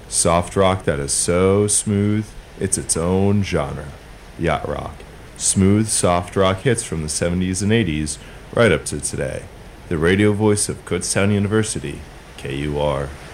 Soft rock that is so smooth, it's its own genre. Yacht rock. Smooth, soft rock hits from the 70s and 80s right up to today. The radio voice of Kutztown University, KUR.